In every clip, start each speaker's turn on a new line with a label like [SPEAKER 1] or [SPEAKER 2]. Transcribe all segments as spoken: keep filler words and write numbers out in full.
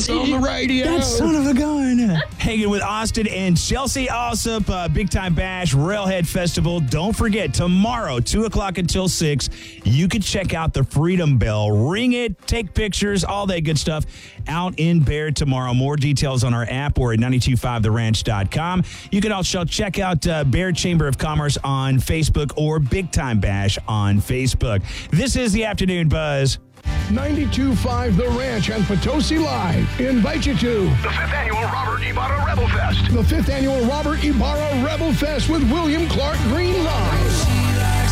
[SPEAKER 1] us on the radio.
[SPEAKER 2] That son of a gun.
[SPEAKER 3] Hanging with Austin and Chelsea Alsop, uh, Big Time Bash, Railhead Festival. Don't forget, tomorrow, two o'clock until six, you can check out the Freedom Bell. Ring it, take pictures, all that good stuff out in Bear tomorrow. More details on our app or at nine two five the ranch dot com. You can also check out uh, Bear Chamber of Commerce on Facebook or Big Time Bash on Facebook. This is the Afternoon Buzz.
[SPEAKER 1] ninety-two point five The Ranch and Potosi Live invite you to
[SPEAKER 4] the fifth Annual Robert Ibarra Rebel Fest.
[SPEAKER 1] The fifth Annual Robert Ibarra Rebel Fest with William Clark Green Live.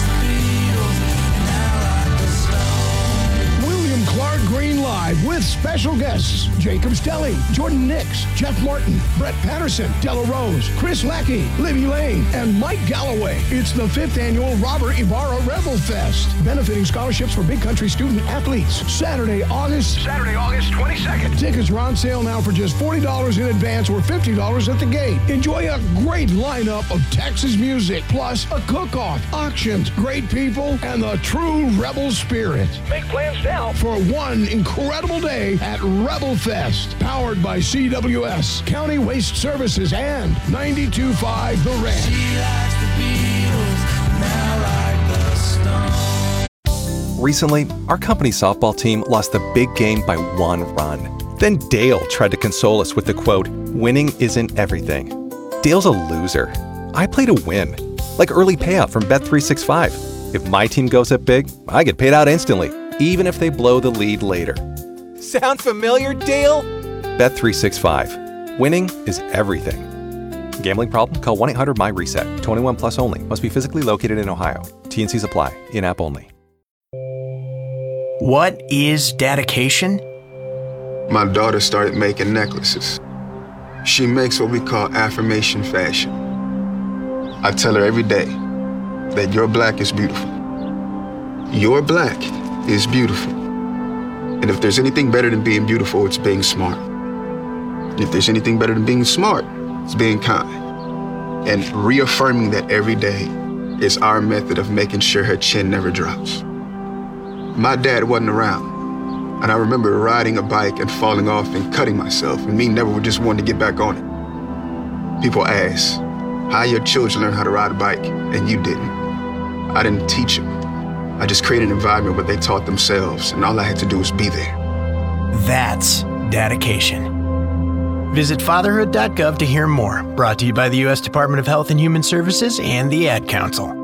[SPEAKER 1] William Clark Green Live with special guests Jacob Stelly, Jordan Nix, Jeff Martin, Brett Patterson, Della Rose, Chris Lackey, Libby Lane, and Mike Galloway. It's the fifth Annual Robert Ibarra Rebel Fest, benefiting scholarships for Big Country student athletes. Saturday, August
[SPEAKER 4] Saturday, August twenty-second.
[SPEAKER 1] Tickets are on sale now for just forty dollars in advance or fifty dollars at the gate. Enjoy a great lineup of Texas music, plus a cook-off, auctions, great people, and the true Rebel spirit.
[SPEAKER 4] Make plans now
[SPEAKER 1] For one incredible day at Rebel Fest, powered by C W S, County Waste Services, and ninety-two point five The Ranch.
[SPEAKER 5] Recently, our company softball team lost the big game by one run. Then Dale tried to console us with the quote, "Winning isn't everything." Dale's a loser. I play to win, like early payout from Bet three sixty-five. If my team goes up big, I get paid out instantly, even if they blow the lead later. Sound familiar, Dale? Bet three sixty-five. Winning is everything. Gambling problem? Call one eight hundred M Y RESET. twenty-one plus only. Must be physically located in Ohio. T and Cs apply. In-app only.
[SPEAKER 6] What is dedication?
[SPEAKER 7] My daughter started making necklaces. She makes what we call affirmation fashion. I tell her every day that your black is beautiful. Your black is beautiful. And if there's anything better than being beautiful, it's being smart. If there's anything better than being smart, it's being kind. And reaffirming that every day is our method of making sure her chin never drops. My dad wasn't around, and I remember riding a bike and falling off and cutting myself, and me never just wanting to get back on it. People ask, how your children learn how to ride a bike, and you didn't? I didn't teach them. I just created an environment where they taught themselves, and all I had to do was be there.
[SPEAKER 6] That's dedication. Visit fatherhood dot gov to hear more. Brought to you by the U S Department of Health and Human Services and the Ad Council.